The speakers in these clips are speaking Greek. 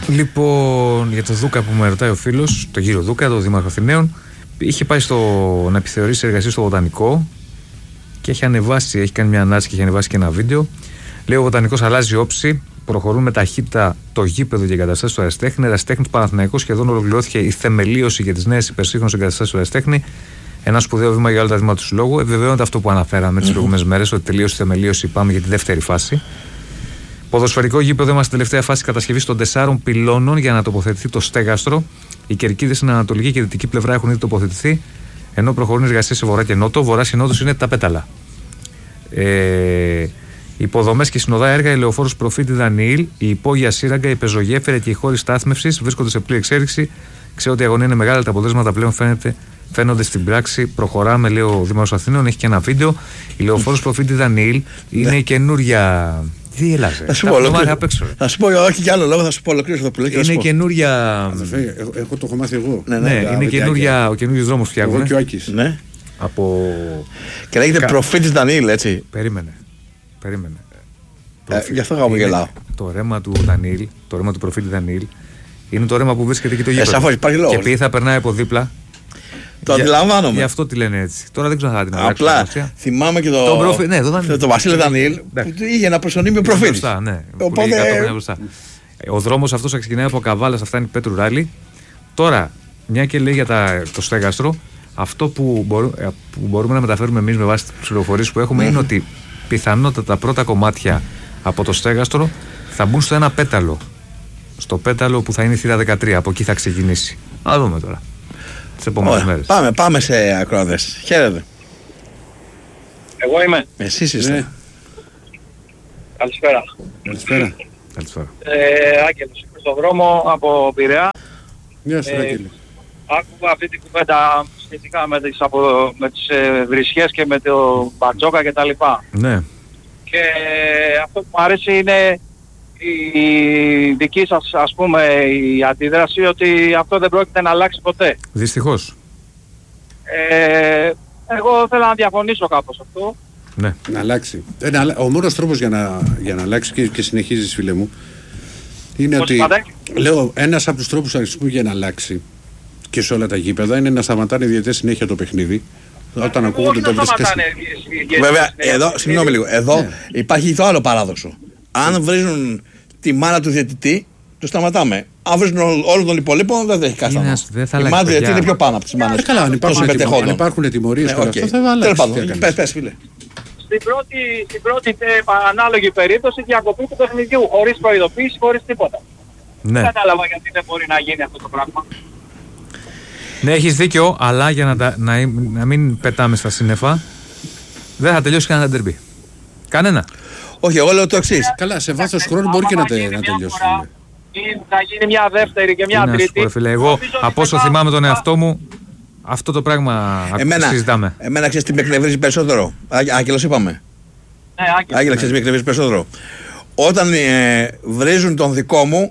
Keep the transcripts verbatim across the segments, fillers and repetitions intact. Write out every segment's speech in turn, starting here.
Λοιπόν, για τον Δούκα που με ρωτάει ο φίλος, τον κύριο Δούκα, τον Δήμαρχο Αθηναίων, είχε πάει στο, να επιθεωρήσει εργασίες στο Βοτανικό και έχει ανεβάσει, έχει κάνει μια ανάρτηση και έχει ανεβάσει και ένα βίντεο. Λέει: ο Βοτανικός αλλάζει όψη. Προχωρούν με ταχύτητα το γήπεδο και εγκαταστάσεις του Εραστέχνη. Εραστέχνη του Παναθηναϊκού σχεδόν ολοκληρώθηκε η θεμελίωση για τις νέες υπερσύγχρονες εγκαταστάσεις του Εραστέχνη. Ένα σπουδαίο βήμα για όλα τα βήματα του συλλόγου. Επιβεβαιώνεται αυτό που αναφέραμε τις mm-hmm. προηγούμενες μέρες, ότι τελείωσε η θεμελίωση. Πάμε για τη δεύτερη φάση. Ποδοσφαιρικό γήπεδο, είμαστε στη τελευταία φάση κατασκευής των τεσσάρων πυλώνων για να τοποθετηθεί το στέγαστρο. Οι κερκίδες στην ανατολική και δυτική πλευρά έχουν ήδη τοποθετηθεί, ενώ προχωρούν εργασίες σε βορρά και νότο. Βορρά και νότος είναι τα πέταλα. Ε, Υποδομές και συνοδά έργα, η λεωφόρος Προφήτη Δανιήλ, η υπόγεια σύραγγα, η πεζογέφυρα και οι χώροι στάθμευσης βρίσκονται σε πλήρη εξέλιξη. Ξέρω ότι η αγωνία είναι μεγάλη, τα αποτελέσματα πλέον φαίνεται, φαίνονται στην πράξη. Προχωράμε, λέει ο Δήμαρχος Αθηνών, έχει και ένα βίντεο. Η λεωφόρος Προφήτη Δανιήλ είναι η καινούρια. Τι έλαζε. Θα σου πω, θα σου πω, όχι για άλλο λόγο, θα σου πω ολοκλήρω αυτό που λέω. Είναι καινούρια. Εγώ το έχω μάθει εγώ. Ναι, ναι, είναι καινούρια, ο καινούριος δρόμος φτιάχνουμε. Εγώ και ο Άκης. Ναι. Από... Και λέγεται Κα... Προφήτης Δανιήλ, έτσι. Περίμενε. Περίμενε. Ε, γι' αυτό εγώ γελάω. Το ρέμα του Δανιήλ, το ρέμα του Προφήτη Δανιήλ, είναι το ρέμα που βρίσκεται εκεί το γήπεδο. Ε, σαφώς, υπάρχει λόγος. Και επειδή θα περνάει από δίπλα. Το αντιλαμβάνομαι. Γι' αυτό τη λένε έτσι. Τώρα δεν ξέρω αν θα την αλλάξω. Απλά θυμάμαι και το, το, προφη... ναι, το, το Βασίλη Δανιήλ που είχε ένα προσωνύμιο προφήτη. Ναι. Οπότε... Ο δρόμος αυτός θα ξεκινάει από Καβάλα, θα φτάνει Πέτρου Ράλι. Τώρα, μια και λέει για τα, το στέγαστρο, αυτό που, μπορού, που μπορούμε να μεταφέρουμε εμείς με βάση τις πληροφορίες που έχουμε mm. είναι ότι πιθανότατα τα πρώτα κομμάτια από το στέγαστρο θα μπουν στο ένα πέταλο. Στο πέταλο που θα είναι η θύρα δεκατρία. Από εκεί θα ξεκινήσει. Να δούμε τώρα. Τις επόμενες μέρες. Πάμε, πάμε σε ακροατές. Χαίρετε. Εγώ είμαι. Εσείς είστε. Ναι. Καλησπέρα. Καλησπέρα. Καλησπέρα. Ε, Άγγελος, είμαι στον δρόμο από Πειραιά. Γεια σας, Άγγελε. Άκουγα αυτή την κουβέντα σχετικά με τις, απο, με τις ε, βρισιές και με το μπατζόκα και τα λοιπά. Ναι. Και αυτό που μου αρέσει είναι η δική σας, ας πούμε, η αντίδραση ότι αυτό δεν πρόκειται να αλλάξει ποτέ. Δυστυχώς. Ε, εγώ θέλω να διαφωνήσω κάπως αυτό. Ναι. Να αλλάξει. Ε, να, ο μόνος τρόπος για να, για να αλλάξει και, και συνεχίζεις, φίλε μου, είναι Πώς ότι είπατε? Λέω ένας από τους τρόπους αριθμού για να αλλάξει και σε όλα τα γήπεδα είναι να σταματάνε διαιτές συνέχεια το παιχνίδι. Όταν ακούγονται τα βρίσκες. Βέβαια, εδώ, συγγνώμη λίγο, εδώ ναι. υπάρχει το άλλο παράδοξο. Αν βρίζουν τη μάνα του διαιτητή, το σταματάμε. Αν βρίζουν όλων των υπολείπων, δεν έχει κάστανο. Η μάνα του διαιτητή είναι πιο πάνω από τις μάνες. Καλά, αν υπάρχουν, υπάρχουν τιμωρίες και αυτό θα αλλάξει. Πες, πες, φίλε. Στην πρώτη, στην πρώτη ανάλογη περίπτωση διακοπή του παιχνιδιού, χωρίς προειδοποίηση, χωρίς τίποτα. Ναι. Δεν κατάλαβα γιατί δεν μπορεί να γίνει αυτό το πράγμα. Ναι, έχεις δίκιο, αλλά για να, τα, να, να μην πετάμε στα σύννεφα, δεν θα τελειώσει κανένα ντερμπι. Κανένα. Όχι, εγώ λέω το εξής. Καλά, σε βάθος χρόνου μπορεί και να, τε, να τελειώσει. Θα γίνει μια δεύτερη και μια τρίτη. Πω, φίλε, εγώ από όσο θυμάμαι τον εαυτό μου, αυτό το πράγμα εμένα, συζητάμε. Εμένα ξέρεις τι με εκνευρίζει περισσότερο. Άγγελος είπαμε. Ναι, Άγγελος. Άγγελος, ξέρεις τι με εκνευρίζει περισσότερο. Όταν ε, βρίζουν τον δικό μου,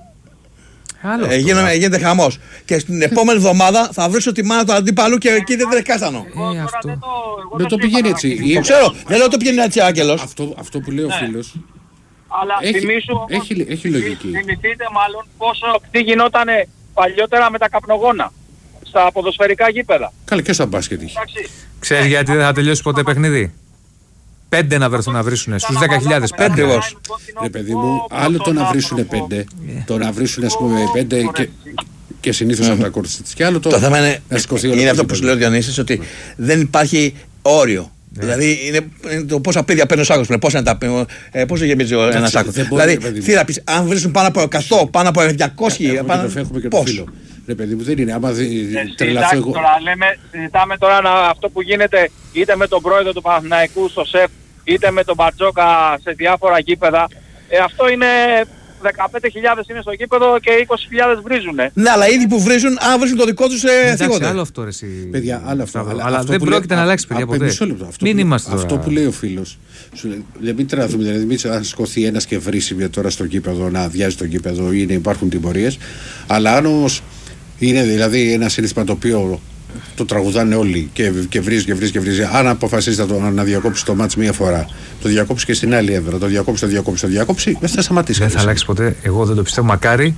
ε, γίνεται, γίνεται χαμός. Και στην επόμενη εβδομάδα θα βρίσω τη μάνα του αντίπαλου και εκεί δεν τρέχει κάστανο. Ε, αυτό. Δεν το πηγαίνει έτσι. Το ξέρω, δεν λέω το πηγαίνει έτσι, Άγγελος. Αυτό, αυτό που λέει ο φίλος. Αλλά έχει, θυμίσου, έχει, έχει λογική. Θυμηθείτε μάλλον πόσο τι γινόταν παλιότερα με τα καπνογόνα στα ποδοσφαιρικά γήπεδα. Καλά, και στα μπάσκετ είχε. Ξέρεις γιατί δεν θα τελειώσει ποτέ παιχνίδι? Πέντε να βρεθούν να βρίσουνε στους δέκα χιλιάδες. Πέντε εγώ. Ρε παιδί μου, άλλο το να βρίσουνε πέντε, το να βρίσουνε ας πούμε πέντε και, και συνήθως από τα κόρτσα της. Και άλλο το, το θέμα είναι, είναι αυτό που σου λέω, Διονύσης, ότι δεν υπάρχει όριο. Yeah. Δηλαδή είναι, είναι το πόσα πίδια παίρνει ο σάκος, πόσο, ε, πόσο γεμίζει ένα σάκο. Δηλαδή, θύρα, αν βρίσουν πάνω από εκατό, πάνω από διακόσια, πάνω από πώς. Ρε παιδί μου, δεν είναι. Άμα τρελαθώ εγώ. Τώρα λέμε, συζητάμε τώρα να, αυτό που γίνεται είτε με τον πρόεδρο του Παναθηναϊκού στο ΣΕΦ, είτε με τον Μπαρτζόκα σε διάφορα γήπεδα. Ε, αυτό είναι δεκαπέντε χιλιάδες είναι στο γήπεδο και είκοσι χιλιάδες βρίζουνε. Ναι, αλλά ήδη που βρίζουν, αν βρίζουν το δικό τους ε, θίγονται. Άλλο αυτό ρε εσύ. Παιδιά, άλλο αυτό. Αλλά, αλλά αυτό δεν πρόκειται να αλλάξει, παιδιά, ποτέ. Αυτό μην που, είμαστε αυτό τώρα. που λέει ο φίλος. Δεν μην τρελαθούμε, δηλαδή μην θα σκοθεί ένας και βρίσει τώρα στο γήπεδο, να αδειάζει το γήπεδο ή να υπάρχουν τιμωρίες. Αλλά αν όμως είναι δηλαδή ένα σύνθημα το οποίο το τραγουδάνε όλοι και, και βρίζει και βρίζει και βρίζει. Αν αποφασίσει να, το, να διακόψει το μάτς μία φορά, το διακόψει και στην άλλη έδρα, το διακόψει, το διακόψει, το διακόψει, δεν θα σταματήσει. Δεν θα αλλάξει ποτέ. Εγώ δεν το πιστεύω. Μακάρι,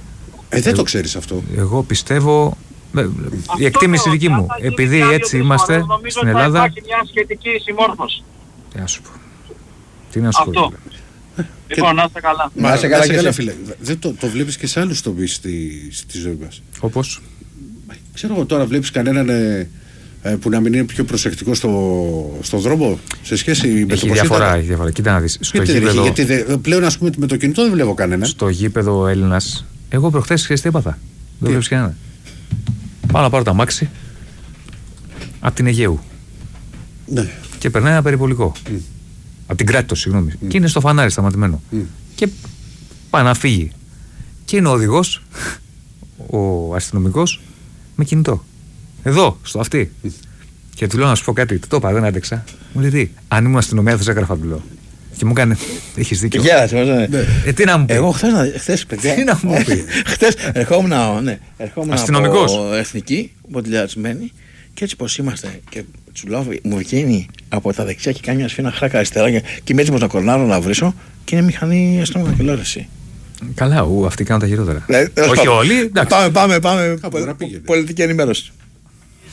Ε, δεν ε, το ξέρεις αυτό. Εγώ πιστεύω. Αυτό η εκτίμηση δική μου. Επειδή έτσι είμαστε στην Ελλάδα. Υπάρχει μια σχετική συμμόρφωση. Τι να σου πω. Τι να σου πω. Αυτό. Λοιπόν, να είστε καλά. Μα να είστε καλά, καλά, φίλε. Δεν το, το βλέπεις και σε άλλους τομείς στη, στη ζωή μας. Όπως. Ξέρω εγώ τώρα, βλέπεις κανέναν ε, ε, που να μην είναι πιο προσεκτικό στο, στο δρόμο σε σχέση με έχει το διαφορά, έχει διαφορά. Κοίτα να δεις. Στο γιατί, γήπεδο, γιατί δε, πλέον ας πούμε με το κινητό δεν βλέπω κανένα. Στο γήπεδο Έλληνας, εγώ προχθές ξέρεις τι έπαθα. Δεν βλέπεις κανένα. Πάω να πάρω τα μάξι από την Αιγαίου. Ναι. Και περνάει ένα περιπολικό. Mm. Από την Κράτητο, συγγνώμη. Mm. Και είναι στο φανάρι σταματημένο. Mm. Και πάει να φύγει. Και είναι ο οδηγός, ο αστυνομικός, με κινητό. Εδώ, στο αυτή. Mm. Και του λέω να σου πω κάτι. Το είπα, δεν άντεξα. Μου λέει τι, αν ήμουν αστυνομία, θα σε έγραφα, του λέω. Και μου έκανε, έχεις δίκιο. Και γέλασε, ναι. Ε, τι να μου πει. Εγώ χθες, παιδιά. Τι να μου πει. Χθες ερχόμουν, ναι, ερχόμουν αστυνομικός. από εθνική, μποτιλιαρισμένη, και έτσι πως είμαστε. Και τσουλάβει, μου βγαίνει από τα δεξιά και κάνει μια σφίνα χράκα αριστερά. Και είμαι έτοιμος να κορνάρω να βρίσω και είναι μηχανή αστυνομικά τηλεόραση. Καλά, ου, αυτοί κάνουν τα χειρότερα. Δηλαδή, όχι όλοι, εντάξει. Πάμε, πάμε, πάμε. Πολιτική ενημέρωση.